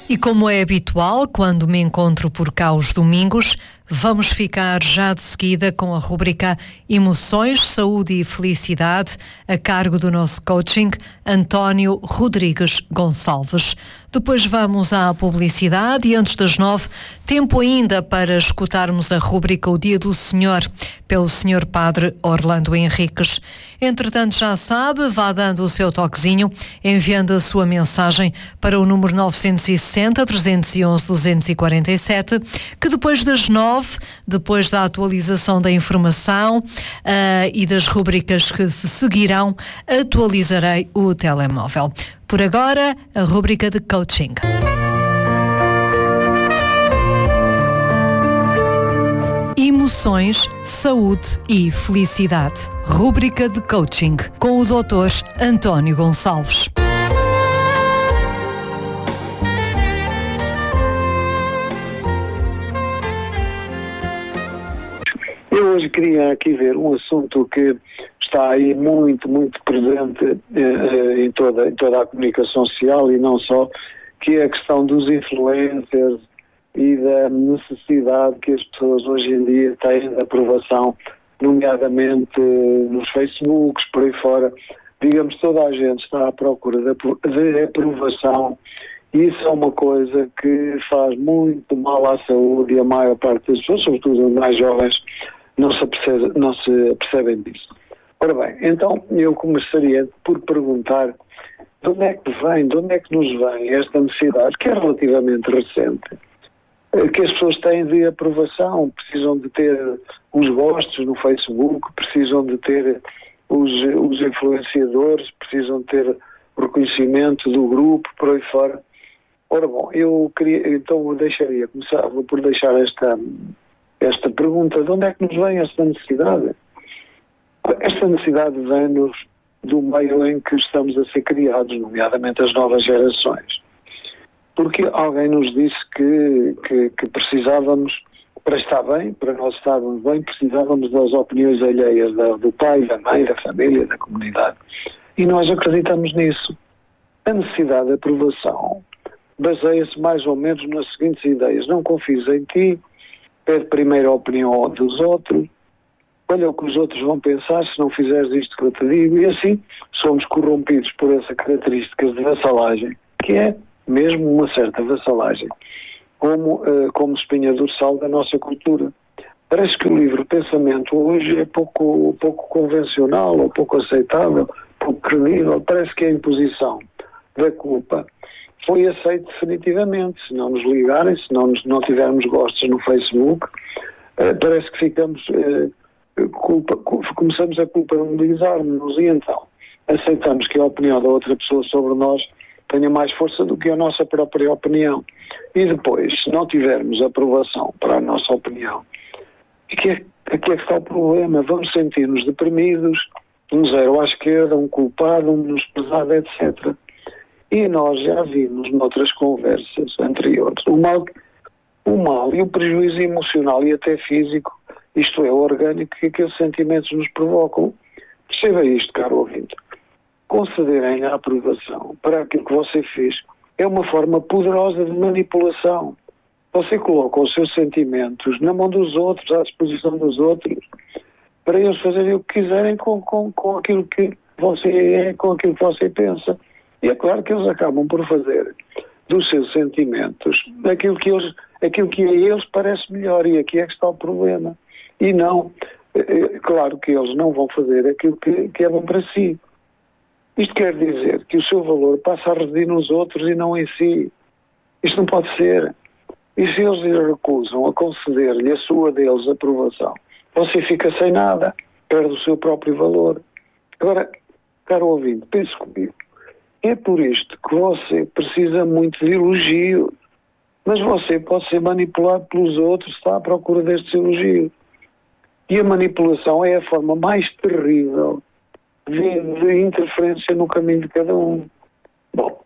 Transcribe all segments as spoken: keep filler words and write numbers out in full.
E como é habitual, quando me encontro por cá aos domingos, vamos ficar já de seguida com a rubrica Emoções, Saúde e Felicidade, a cargo do nosso coaching, António Rodrigues Gonçalves. Depois vamos à publicidade e antes das nove, tempo ainda para escutarmos a rubrica O Dia do Senhor, pelo senhor Padre Orlando Henriques. Entretanto, já sabe, vá dando o seu toquezinho, enviando a sua mensagem para o número nove seis zero, três um um, dois quatro sete, que depois das nove, depois da atualização da informação uh, e das rubricas que se seguirão, atualizarei o telemóvel. Por agora, a rubrica de coaching. Emoções, saúde e felicidade. Rúbrica de coaching com o doutor António Gonçalves. Eu hoje queria aqui ver um assunto que está aí muito, muito presente eh, em, toda, em toda a comunicação social e não só, que é a questão dos influencers e da necessidade que as pessoas hoje em dia têm de aprovação, nomeadamente nos Facebooks, por aí fora. Digamos, toda a gente está à procura de aprovação e isso é uma coisa que faz muito mal à saúde e a maior parte das pessoas, sobretudo os mais jovens, não se, apercebe, não se apercebem disso. Ora bem, então eu começaria por perguntar de onde é que vem, de onde é que nos vem esta necessidade, que é relativamente recente, que as pessoas têm de aprovação, precisam de ter os gostos no Facebook, precisam de ter os, os influenciadores, precisam de ter o reconhecimento do grupo, por aí fora. Ora bom, eu queria, então eu deixaria, começava por deixar esta, esta pergunta, de onde é que nos vem esta necessidade? Esta necessidade vem-nos do meio em que estamos a ser criados, nomeadamente as novas gerações. Porque alguém nos disse que, que, que precisávamos, para estar bem, para nós estarmos bem, precisávamos das opiniões alheias da, do pai, da mãe, da família, da comunidade. E nós acreditamos nisso. A necessidade de aprovação baseia-se mais ou menos nas seguintes ideias. Não confies em ti, pede primeiro a opinião dos outros, olha o que os outros vão pensar se não fizeres isto que eu te digo, e assim somos corrompidos por essa característica de vassalagem, que é mesmo uma certa vassalagem, como, uh, como espinha dorsal da nossa cultura. Parece que o livre pensamento hoje é pouco, pouco convencional, ou pouco aceitável, pouco credível, parece que a imposição da culpa foi aceita definitivamente. Se não nos ligarem, se não, nos, não tivermos gostos no Facebook, uh, parece que ficamos... Uh, Culpa, começamos a culpabilizar-nos e então aceitamos que a opinião da outra pessoa sobre nós tenha mais força do que a nossa própria opinião. E depois, se não tivermos aprovação para a nossa opinião, aqui é, aqui é que está o problema. Vamos sentir-nos deprimidos, um zero à esquerda, um culpado, um menosprezado, etcétera. E nós já vimos noutras conversas anteriores o mal, o mal e o prejuízo emocional e até físico, isto é, orgânico, que aqueles sentimentos nos provocam. Perceba isto, caro ouvinte. Concederem a aprovação para aquilo que você fez é uma forma poderosa de manipulação. Você coloca os seus sentimentos na mão dos outros, à disposição dos outros, para eles fazerem o que quiserem com, com, com aquilo que você é, com aquilo que você pensa. E é claro que eles acabam por fazer dos seus sentimentos aquilo que, eles, aquilo que a eles parece melhor, e aqui é que está o problema. E não, é claro que eles não vão fazer aquilo que, que é bom para si. Isto quer dizer que o seu valor passa a residir nos outros e não em si. Isto não pode ser. E se eles recusam a conceder-lhe a sua deles aprovação, você fica sem nada, perde o seu próprio valor. Agora, caro ouvinte, pense comigo. É por isto que você precisa muito de elogio, mas você pode ser manipulado pelos outros, está à procura destes elogios. E a manipulação é a forma mais terrível de, de interferência no caminho de cada um. Bom,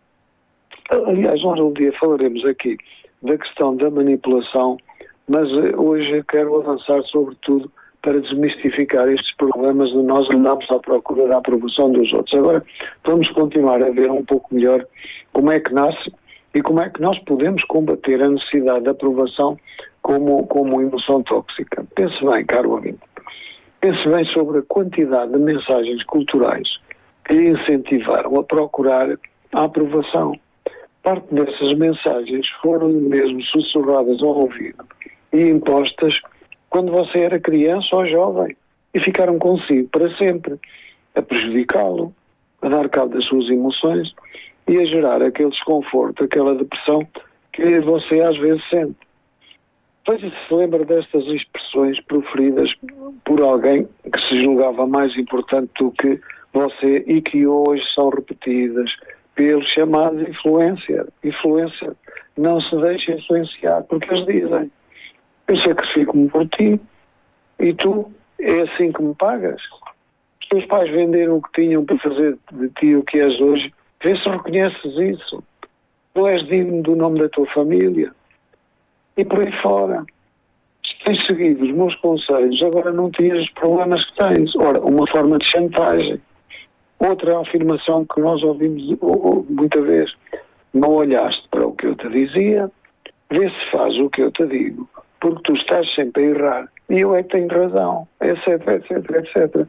aliás, nós um dia falaremos aqui da questão da manipulação, mas hoje quero avançar sobretudo para desmistificar estes problemas de nós andarmos à procura da aprovação dos outros. Agora, vamos continuar a ver um pouco melhor como é que nasce e como é que nós podemos combater a necessidade de aprovação como, como emoção tóxica. Pense bem, caro ouvinte, pense bem sobre a quantidade de mensagens culturais que lhe incentivaram a procurar a aprovação. Parte dessas mensagens foram mesmo sussurradas ao ouvido e impostas quando você era criança ou jovem e ficaram consigo para sempre, a prejudicá-lo, a dar cabo das suas emoções e a gerar aquele desconforto, aquela depressão que você às vezes sente. Veja se se lembra destas expressões proferidas por alguém que se julgava mais importante do que você e que hoje são repetidas pelos chamados influencer. Influencer. Não se deixe influenciar, porque eles dizem: eu sacrifico-me por ti e tu é assim que me pagas. Os teus pais venderam o que tinham para fazer de ti o que és hoje. Vê se reconheces isso. Não és digno do nome da tua família. E por aí fora. Se tens seguido os meus conselhos, agora não tinhas os problemas que tens. Ora, uma forma de chantagem. Outra afirmação que nós ouvimos muita vez: não olhaste para o que eu te dizia, vê se faz o que eu te digo, porque tu estás sempre a errar e eu é que tenho razão, etc, etc, etcétera.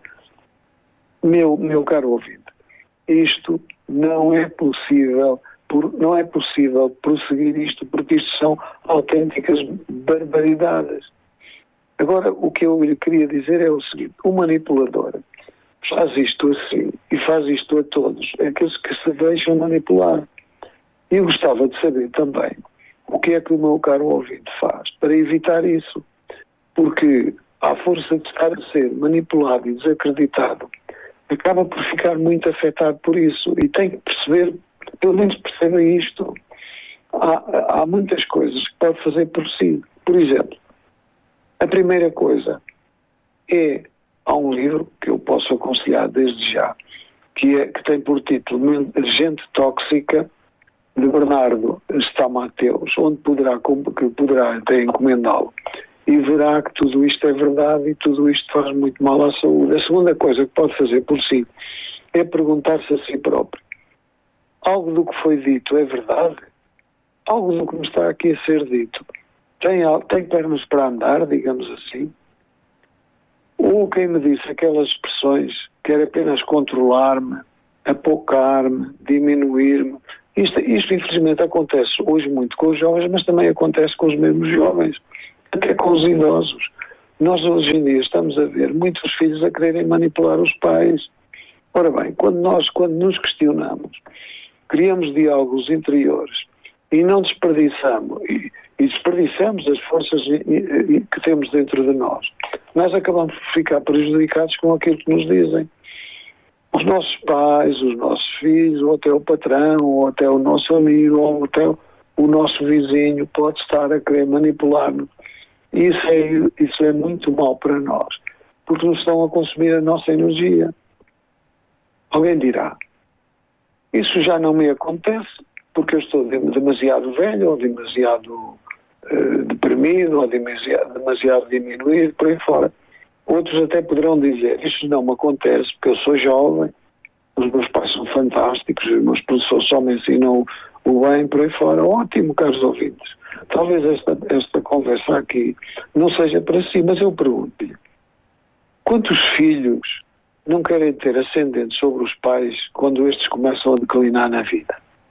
Meu, meu caro ouvinte, isto não é possível, por, não é possível prosseguir isto, porque isto são autênticas barbaridades. Agora, o que eu lhe queria dizer é o seguinte: o manipulador faz isto assim e faz isto a todos, aqueles que se deixam manipular. E eu gostava de saber também o que é que o meu caro ouvinte faz para evitar isso, porque à força de estar a ser manipulado e desacreditado, acaba por ficar muito afetado por isso e tem que perceber, pelo menos perceba isto. Há, há muitas coisas que pode fazer por si. Por exemplo, a primeira coisa é: há um livro que eu posso aconselhar desde já, que, é, que tem por título Gente Tóxica, de Bernardo Stamateus, onde poderá, que poderá até encomendá-lo e verá que tudo isto é verdade e tudo isto faz muito mal à saúde. A segunda coisa que pode fazer por si é perguntar-se a si próprio: algo do que foi dito é verdade? Algo do que me está aqui a ser dito tem, tem pernas para andar, digamos assim? Ou quem me disse aquelas expressões quer apenas controlar-me, apocar-me, diminuir-me? Isto, isto infelizmente acontece hoje muito com os jovens, mas também acontece com os mesmos jovens, até com os idosos. Nós hoje em dia estamos a ver muitos filhos a quererem manipular os pais. Ora bem, quando nós, quando nos questionamos, criamos diálogos interiores e não desperdiçamos, e, e desperdiçamos as forças que temos dentro de nós, nós acabamos por ficar prejudicados com aquilo que nos dizem. Os nossos pais, os nossos filhos, ou até o patrão, ou até o nosso amigo, ou até o nosso vizinho pode estar a querer manipular-nos. E isso é, isso é muito mau para nós, porque nos estão a consumir a nossa energia. Alguém dirá: isso já não me acontece porque eu estou demasiado velho, ou demasiado uh, deprimido, ou demasiado, demasiado diminuído, por aí fora. Outros até poderão dizer: isso não me acontece porque eu sou jovem, os meus pais são fantásticos, os meus professores só me ensinam o bem, por aí fora. Ótimo, caros ouvintes. Talvez esta, esta conversa aqui não seja para si, mas eu pergunto-lhe: quantos filhos não querem ter ascendente sobre os pais quando estes começam a declinar na vida?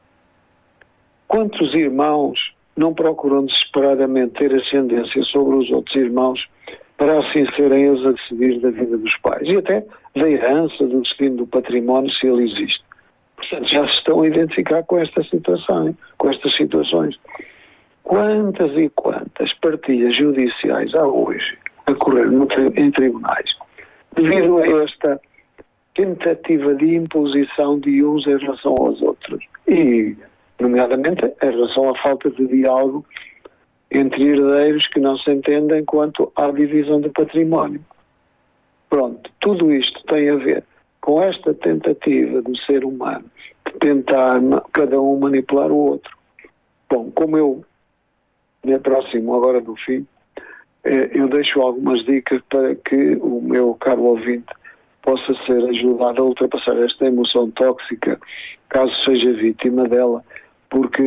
Quantos irmãos não procuram desesperadamente ter ascendência sobre os outros irmãos para assim serem eles a decidir da vida dos pais e até da herança, do destino do património, se ele existe? Portanto, já se estão a identificar com esta situação, com estas situações. Quantas e quantas partilhas judiciais há hoje a correr no, em tribunais devido a esta tentativa de imposição de uns em relação aos outros e, nomeadamente, em relação à falta de diálogo entre herdeiros que não se entendem quanto à divisão do património. Pronto, tudo isto tem a ver com esta tentativa do ser humano de tentar cada um manipular o outro. Bom, como eu me aproximo agora do fim, eu deixo algumas dicas para que o meu caro ouvinte possa ser ajudado a ultrapassar esta emoção tóxica, caso seja vítima dela, porque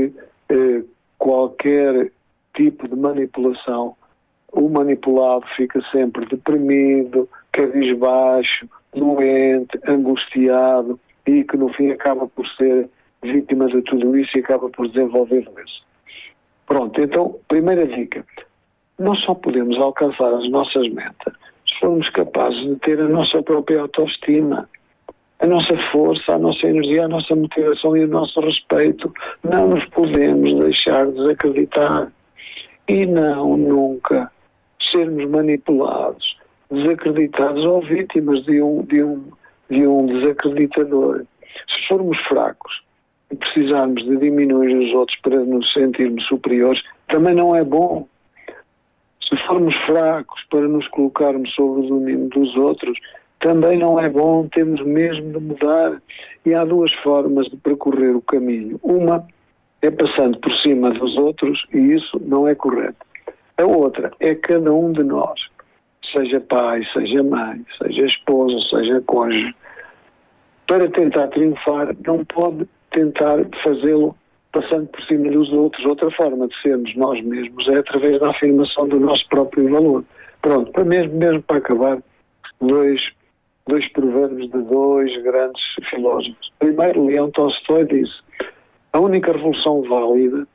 eh, qualquer tipo de manipulação, o manipulado fica sempre deprimido, cabisbaixo, doente, angustiado e que no fim acaba por ser vítima de tudo isso e acaba por desenvolver doença. Pronto, então, primeira dica. Nós só podemos alcançar as nossas metas se formos capazes de ter a nossa própria autoestima, a nossa força, a nossa energia, a nossa motivação e o nosso respeito. Não nos podemos deixar desacreditar e não, nunca, sermos manipulados, desacreditados ou vítimas de um, de um, de um desacreditador. Se formos fracos e precisarmos de diminuir os outros para nos sentirmos superiores, também não é bom. Se formos fracos para nos colocarmos sobre o domínio dos outros, também não é bom, temos mesmo de mudar. E há duas formas de percorrer o caminho. Uma é passando por cima dos outros e isso não é correto. A outra é cada um de nós, seja pai, seja mãe, seja esposa, seja cônjuge, para tentar triunfar, não pode tentar fazê-lo passando por cima dos outros. Outra forma de sermos nós mesmos é através da afirmação do nosso próprio valor. Pronto, para mesmo, mesmo para acabar, dois, dois provérbios de dois grandes filósofos. Primeiro, Leão Tolstói disse: a única revolução válida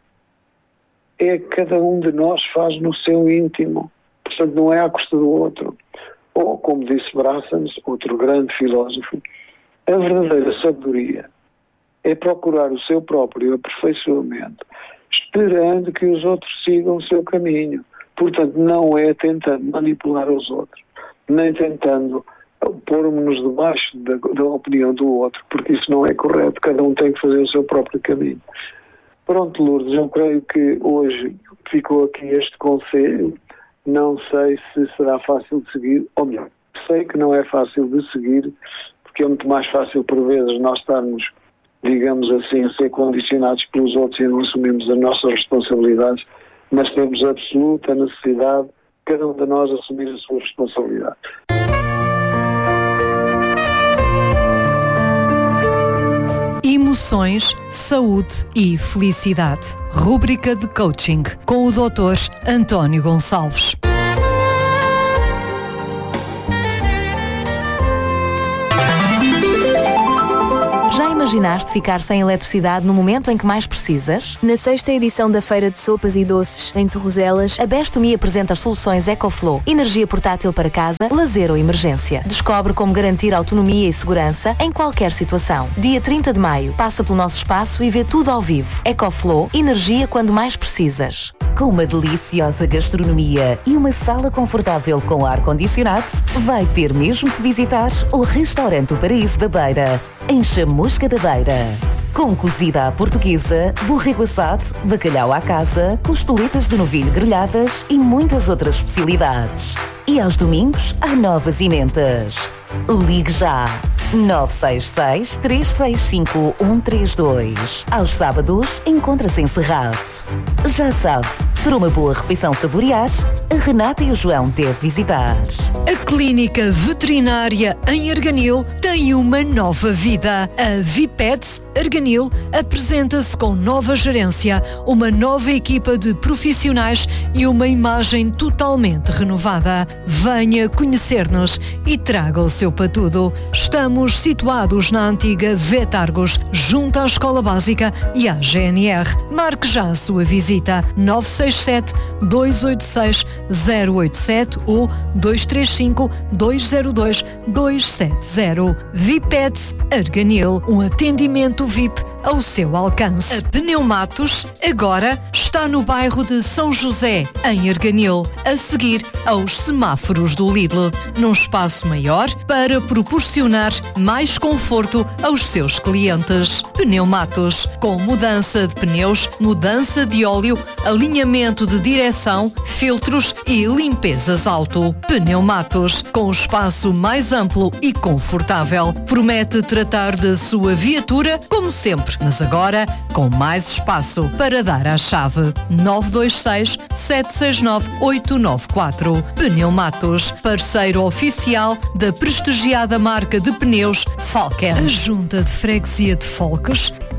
é que cada um de nós faz no seu íntimo, portanto não é à custa do outro. Ou, como disse Brassens, outro grande filósofo, a verdadeira sabedoria é procurar o seu próprio aperfeiçoamento, esperando que os outros sigam o seu caminho. Portanto, não é tentando manipular os outros, nem tentando pôr-nos debaixo da, da opinião do outro, porque isso não é correto. Cada um tem que fazer o seu próprio caminho. Pronto, Lourdes, eu creio que hoje ficou aqui este conselho. Não sei se será fácil de seguir, ou melhor, sei que não é fácil de seguir, porque é muito mais fácil, por vezes, nós estarmos, digamos assim, a ser condicionados pelos outros e não assumimos as nossas responsabilidades, mas temos absoluta necessidade, cada um de nós, assumir a sua responsabilidade. Emoções, saúde e felicidade. Rúbrica de coaching com o doutor António Gonçalves. Imaginaste ficar sem eletricidade no momento em que mais precisas? Na sexta edição da Feira de Sopas e Doces, em Torrozelas, a Best Me apresenta as soluções EcoFlow. Energia portátil para casa, lazer ou emergência. Descobre como garantir autonomia e segurança em qualquer situação. Dia trinta de maio, passa pelo nosso espaço e vê tudo ao vivo. EcoFlow, energia quando mais precisas. Com uma deliciosa gastronomia e uma sala confortável com ar-condicionado, vai ter mesmo que visitar o Restaurante O Paraíso da Beira, em Chamusca da Beira. Com cozida à portuguesa, borrego assado, bacalhau à casa, costeletas de novilho grelhadas e muitas outras especialidades. E aos domingos, há novas emendas. Ligue já! nove seis seis, três seis cinco, um três dois. Aos sábados, encontra-se encerrado. Já sabe, para uma boa refeição saborear, a Renata e o João devem visitar. A Clínica Veterinária em Arganil tem uma nova vida. A Vipets Arganil apresenta-se com nova gerência, uma nova equipa de profissionais e uma imagem totalmente renovada. Venha conhecer-nos e traga o seu patudo. Estamos situados na antiga Vetargos, junto à Escola Básica e à G N R. Marque já a sua visita. nove seis sete, dois oito seis, zero oito sete ou dois três cinco, dois zero dois, dois sete zero. Vipets Arganil, um atendimento V I P ao seu alcance. A Pneumatos agora está no bairro de São José, em Arganil, a seguir aos semáforos do Lidl, num espaço maior para proporcionar mais conforto aos seus clientes. Pneumatos, com mudança de pneus, mudança de óleo, alinhamento de direção, filtros e limpezas auto. Pneumatos, com o espaço mais amplo e confortável, promete tratar da sua viatura como sempre, mas agora com mais espaço para dar à chave. nove dois seis, sete seis nove, oito nove quatro. Pneumatos, parceiro oficial da prestigiada marca de pneus Falken. A Junta de Freguesia de Folques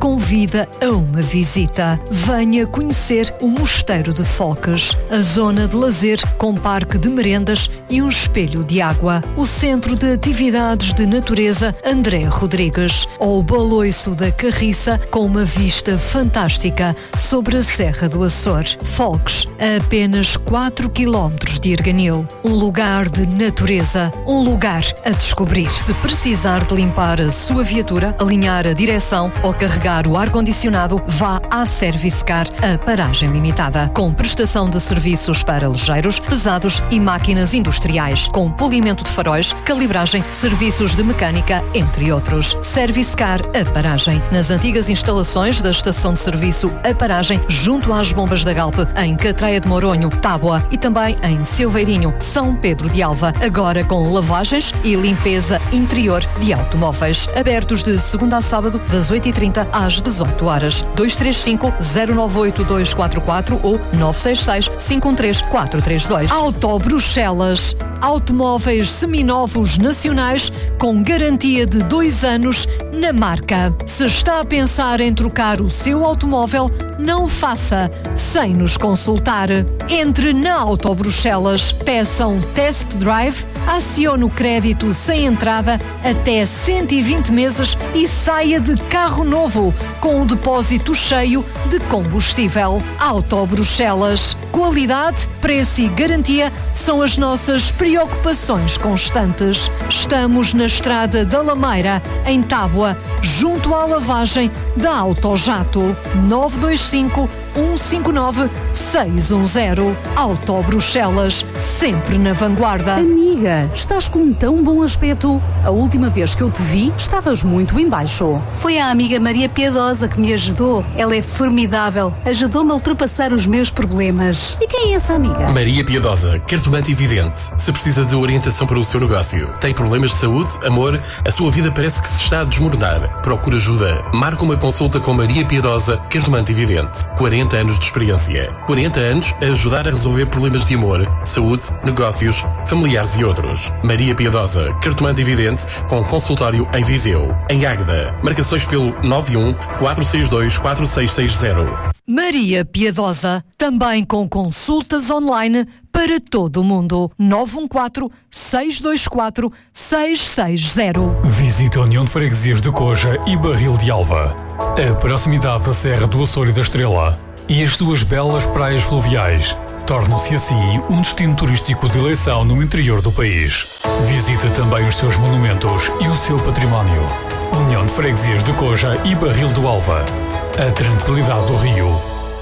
convida a uma visita. Venha conhecer o Mosteiro de Folques, a zona de lazer com parque de merendas e um espelho de água, o Centro de Atividades de Natureza André Rodrigues ou o Baloiço da Carriça com uma vista fantástica sobre a Serra do Açor. Folques, a apenas quatro quilómetros de Erganil. Um lugar de natureza, um lugar a descobrir. Se precisar de limpar a sua viatura, alinhar a direção ou carregar o ar-condicionado, vá à Servicecar, a paragem limitada, com prestação de serviços para ligeiros, pesados e máquinas industriais, com polimento de faróis, calibragem, serviços de mecânica, entre outros. Servicecar, a paragem, nas antigas instalações da estação de serviço A Paragem, junto às bombas da Galp, em Catreia de Moronho, Tábua e também em Silveirinho, São Pedro de Alva, agora com lavagens e limpeza interior de automóveis. Abertos de segunda a sábado, das oito e trinta às dezoito horas. dois três cinco, zero nove oito dois quatro quatro ou nove seis seis, cinco um três, quatro três dois. Auto Bruxelas. Automóveis seminovos nacionais com garantia de dois anos na marca. Se está a pensar em trocar o seu automóvel, não o faça sem nos consultar. Entre na Auto Bruxelas, peça um test drive, acione o crédito sem entrada até cento e vinte meses e saia de carro novo com o depósito cheio de combustível. Auto Bruxelas. Qualidade, preço e garantia são as nossas preocupações constantes. Estamos na Estrada da Lameira, em Tábua, junto à lavagem da Autojato. nove dois cinco, um cinco nove, seis um zero. Auto Bruxelas, sempre na vanguarda. Amiga, estás com um tão bom aspecto. A última vez que eu te vi, estavas muito em baixo. Foi a amiga Maria Piedosa que me ajudou. Ela é formidável. Ajudou-me a ultrapassar os meus problemas. E quem é essa amiga? Maria Piedosa, cartomante e vidente. Se precisa de orientação para o seu negócio, tem problemas de saúde, amor, a sua vida parece que se está a desmoronar. Procura ajuda. Marca uma consulta com Maria Piedosa, cartomante e vidente. quarenta anos de experiência. quarenta anos a ajudar a resolver problemas de amor, saúde, negócios, familiares e outros. Maria Piedosa, cartomante e vidente, com consultório em Viseu. Em Águeda. Marcações pelo nove um, quatro seis dois, quatro seis seis zero. Maria Piedosa, também com consultas online para todo o mundo. nove um quatro, seis dois quatro, seis seis zero. Visite a União de Freguesias de Coja e Barril de Alva. A proximidade da Serra do Açor e da Estrela e as suas belas praias fluviais tornam-se assim um destino turístico de eleição no interior do país. Visite também os seus monumentos e o seu património. União de Freguesias de Coja e Barril do Alva. A tranquilidade do rio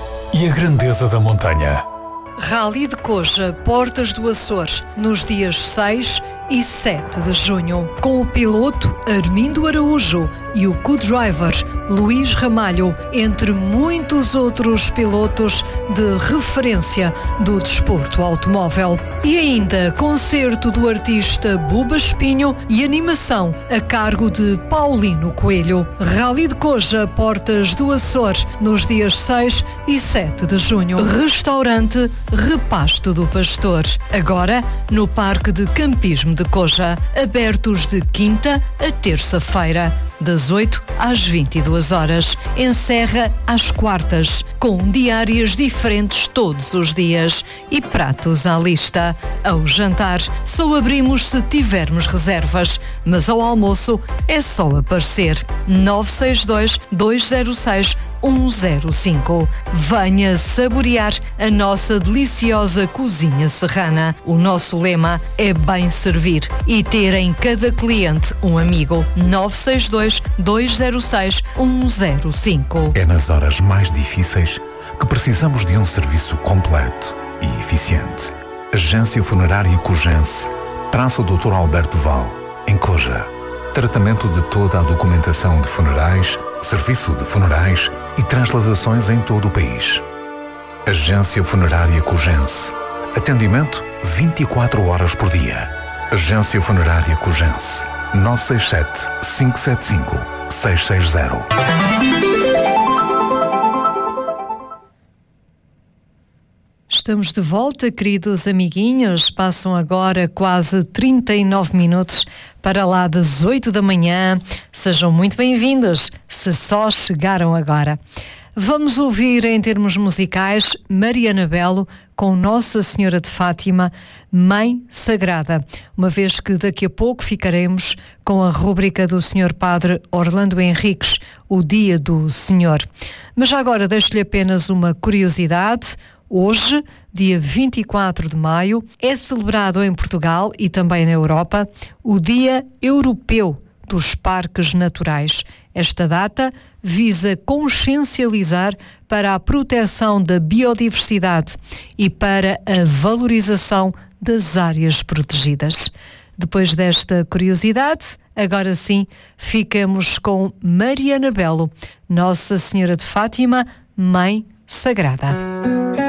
e a grandeza da montanha. Rally de Coja, Portas do Açor, nos dias seis e sete de junho, com o piloto Armindo Araújo e o co-driver Luís Ramalho, entre muitos outros pilotos de referência do desporto automóvel. E ainda concerto do artista Buba Espinho e animação a cargo de Paulino Coelho. Rally de Coja, Portas do Açor, nos dias seis e sete de junho. Restaurante Repasto do Pastor, agora no Parque de Campismo de Coja, abertos de quinta a terça-feira, das oito às vinte e duas horas. Encerra às quartas, com diárias diferentes todos os dias e pratos à lista. Ao jantar, só abrimos se tivermos reservas, mas ao almoço é só aparecer. nove seis dois, dois zero seis, um zero cinco. Venha saborear a nossa deliciosa cozinha serrana. O nosso lema é bem servir e ter em cada cliente um amigo. nove seis dois, dois zero seis, um zero cinco. É nas horas mais difíceis que precisamos de um serviço completo e eficiente. Agência Funerária Cojense, Praça doutor Alberto Val, em Coja. Tratamento de toda a documentação de funerais, serviço de funerais e transladações em todo o país. Agência Funerária Cojense. Atendimento vinte e quatro horas por dia. Agência Funerária Cojense. nove seis sete, cinco sete cinco, seis seis zero. Estamos de volta, queridos amiguinhos. Passam agora quase trinta e nove minutos para lá das oito da manhã. Sejam muito bem-vindos, se só chegaram agora. Vamos ouvir, em termos musicais, Mariana Belo com Nossa Senhora de Fátima, Mãe Sagrada, uma vez que daqui a pouco ficaremos com a rúbrica do senhor Padre Orlando Henriques, o Dia do Senhor. Mas já agora deixo-lhe apenas uma curiosidade. Hoje, dia vinte e quatro de maio, é celebrado em Portugal e também na Europa o Dia Europeu dos Parques Naturais. Esta data visa consciencializar para a proteção da biodiversidade e para a valorização das áreas protegidas. Depois desta curiosidade, agora sim, ficamos com Mariana Belo, Nossa Senhora de Fátima, Mãe Sagrada.